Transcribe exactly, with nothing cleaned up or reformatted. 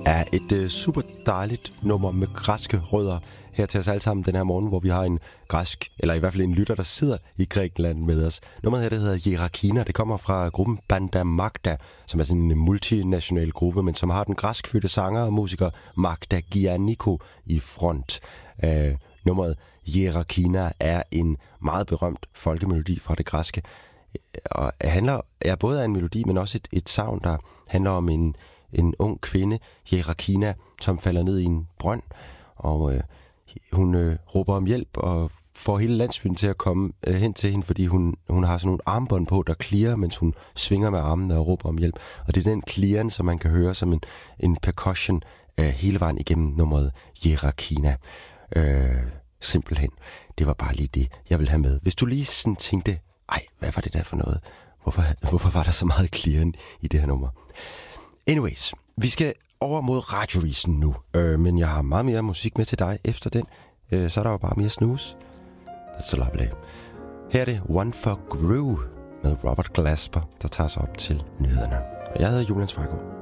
er et øh, super dejligt nummer med græske rødder her til os alle sammen den her morgen, hvor vi har en græsk, eller i hvert fald en lytter, der sidder i Grækenland med os. Nummeret her, det hedder Yerakina. Det kommer fra gruppen Banda Magda, som er sådan en multinational gruppe, men som har den græskfødte sanger og musiker Magda Giannikou i front. Øh, nummeret Yerakina er en meget berømt folkemelodi fra det græske, og handler, er både af en melodi, men også et, et savn, der handler om en, en ung kvinde, Yerakina, som falder ned i en brønd, og øh, hun øh, råber om hjælp og får hele landsbyen til at komme øh, hen til hende, fordi hun, hun har sådan nogle armbånd på, der klirrer, mens hun svinger med armene og råber om hjælp. Og det er den klirren, som man kan høre som en, en percussion øh, hele vejen igennem nummeret Yerakina. Øh, simpelthen. Det var bare lige det, jeg ville have med. Hvis du lige sådan tænkte, ej, hvad var det der for noget? Hvorfor, hvorfor var der så meget klirren i det her nummer? Anyways, vi skal over mod radiovisen nu, øh, men jeg har meget mere musik med til dig efter den. Øh, så er der jo bare mere snus. That's so lovely. Her er det One for Groove med Robert Glasper, der tager sig op til nyhederne. Og jeg hedder Julian Svejgaard.